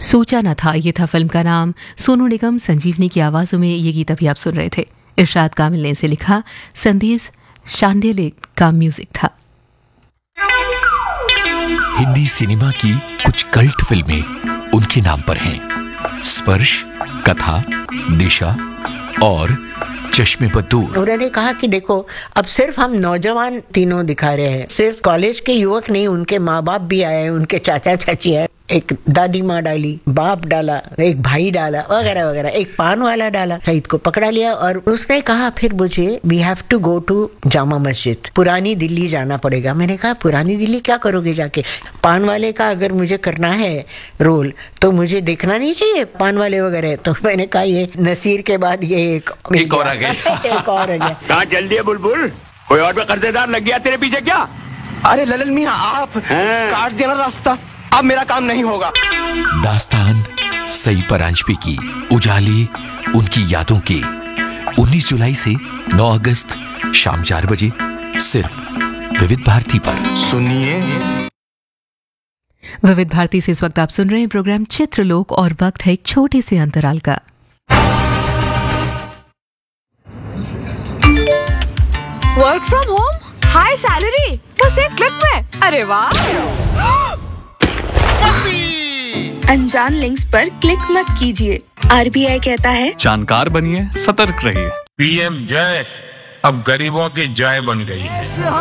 सोचा न था, ये था फिल्म का नाम। सोनू निगम, संजीवनी की आवाजों में ये गीत अभी आप सुन रहे थे। इरशाद कामिल ने इसे लिखा, संदेश शांडिल्य का म्यूजिक था। हिंदी सिनेमा की कुछ कल्ट फिल्में उनके नाम पर हैं। स्पर्श, कथा, दिशा और चश्मे पर दूर। उन्होंने कहा कि देखो, अब सिर्फ हम नौजवान तीनों दिखा रहे हैं, सिर्फ कॉलेज के युवक नहीं, उनके माँ बाप भी आए, उनके चाचा चाची आए, एक दादी माँ डाली, बाप डाला, एक भाई डाला, वगैरह वगैरह, एक पान वाला डाला। सईद को पकड़ा लिया और उसने कहा फिर मुझे we have to go to Jama Masjid, पुरानी दिल्ली जाना पड़ेगा। मैंने कहा पुरानी दिल्ली क्या करोगे जाके? पान वाले का अगर मुझे करना है रोल तो मुझे देखना नहीं चाहिए पान वाले वगैरह। तो मैंने कहा ये नसीर के बाद ये एक और आ गया। एक और आ गया। कहाँ चल दिए बुलबुल? कोई और भी कर्जेदार लग गया तेरे पीछे क्या? अरे ललन मियां, आप काट देना रास्ता, अब मेरा काम नहीं होगा। दास्तान सई परांजपे की उजाले उनकी यादों के 19 जुलाई से 9 अगस्त शाम 4 बजे सिर्फ विविध भारती पर। सुनिए, विविध भारती से इस वक्त आप सुन रहे हैं प्रोग्राम चित्रलोक और वक्त है एक छोटे से अंतराल का। Work from home, high salary, बस एक क्लिक में। अरे वाह! अनजान लिंक्स पर क्लिक मत कीजिए। आरबीआई कहता है, जानकार बनिए, सतर्क रहिए। पीएम जय अब गरीबों की जय बन गई है।